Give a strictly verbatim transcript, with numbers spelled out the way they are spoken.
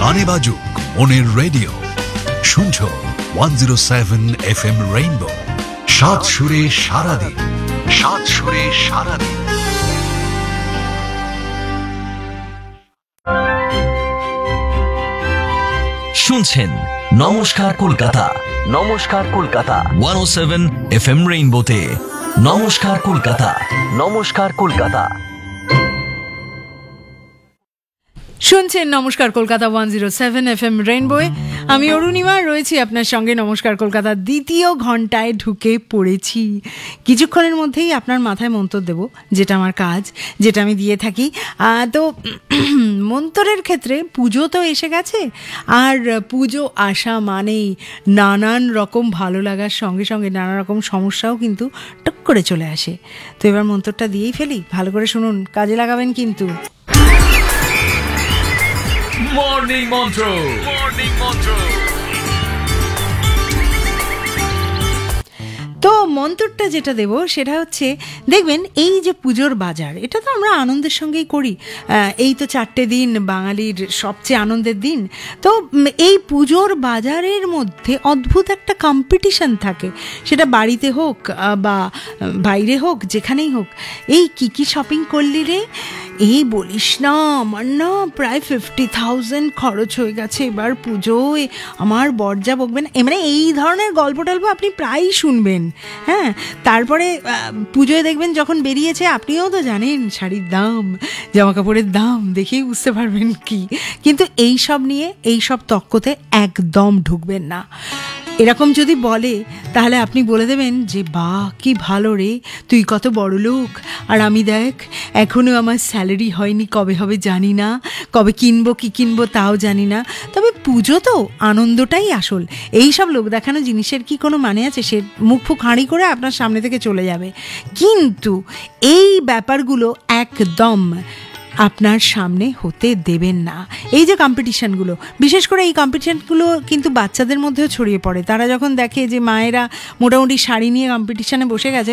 গানে বাজুক মনের রেডিও, শুনছো one zero seven F M rainbow. সাত সুরে সারাদিন, সাত সুরে সারাদিন। শুনছেন নমস্কার কলকাতা, নমস্কার কলকাতা ওয়ান ও সেভেন এফ এম রেইনবোতে। নমস্কার কলকাতা, নমস্কার কলকাতা। শুনছেন নমস্কার Kolkata one zero seven F M রেইনবোয়ে। আমি অরুণিমা রয়েছি আপনার সঙ্গে। নমস্কার কলকাতার দ্বিতীয় ঘন্টায় ঢুকে পড়েছি। কিছুক্ষণের মধ্যেই আপনার মাথায় মন্তর দেব, যেটা আমার কাজ, যেটা আমি দিয়ে থাকি। তো মন্তরের ক্ষেত্রে পুজো তো এসে গেছে, আর পুজো আসা মানেই নানান রকম ভালো লাগার সঙ্গে সঙ্গে নানা রকম সমস্যাও কিন্তু টুক করে চলে আসে। তো এবার মন্তরটা দিয়েই ফেলি, ভালো করে শুনুন, কাজে লাগাবেন কিন্তু। মর্নিং মন্ত্র, মর্নিং মন্ত্র। তো মন্ত্রটা যেটা দেব সেটা হচ্ছে, দেখবেন এই যে পুজোর বাজার, এটা তো আমরা আনন্দের সঙ্গেই করি। এই তো চারটে দিন বাঙালির সবচেয়ে আনন্দের দিন। তো এই পুজোর বাজারের মধ্যে অদ্ভুত একটা কম্পিটিশন থাকে, সেটা বাড়িতে হোক বা বাইরে হোক, যেখানেই হোক। এই কি কি শপিং করলি রে, এই বলিস না, আমার না প্রায় ফিফটি থাউজেন্ড খরচ হয়ে গেছে এবার পুজোয়, আমার বর্জা বকবেন। মানে এই ধরনের গল্প টল্প আপনি প্রায়ই শুনবেন। হ্যাঁ, তারপরে পুজোয় দেখবেন যখন বেরিয়েছে, আপনিও তো জানেন শাড়ির দাম, জামা কাপড়ের দাম দেখেই বুঝতে পারবেন কি। কিন্তু এই সব নিয়ে এই সব তক্কতে একদম ঢুকবেন না। এরকম যদি বলে তাহলে আপনি বলে দেবেন যে, বাহ কি ভালো রে, তুই কত বড় লোক, আর আমি দেখ এখনও আমার স্যালারি হয়নি, কবে হবে জানি না, কবে কিনবো কি কিনবো তাও জানি না। তবে পুজো তো আনন্দটাই আসল। এই সব লোক দেখানো জিনিসের কি কোনো মানে আছে? সে মুখ ফুক হাঁড়ি করে আপনার সামনে থেকে চলে যাবে। কিন্তু এই ব্যাপারগুলো একদম আপনার সামনে হতে দেবেন না। এই যে কম্পিটিশানগুলো, বিশেষ করে এই কম্পিটিশানগুলো কিন্তু বাচ্চাদের মধ্যেও ছড়িয়ে পড়ে। তারা যখন দেখে যে মায়েরা মোটামুটি শাড়ি নিয়ে কম্পিটিশানে বসে গেছে,